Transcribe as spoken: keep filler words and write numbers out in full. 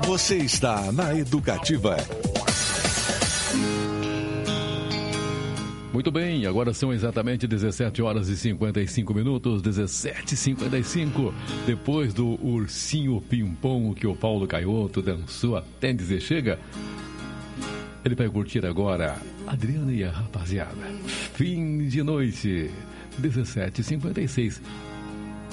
Você está na Educativa. Muito bem, agora são exatamente dezessete horas e cinquenta e cinco minutos, dezessete e cinquenta e cinco. Depois do ursinho pimpom que o Paulo Caioto dançou até dizer chega, ele vai curtir agora Adriana e a rapaziada. Fim de noite, dezessete e cinquenta e seis.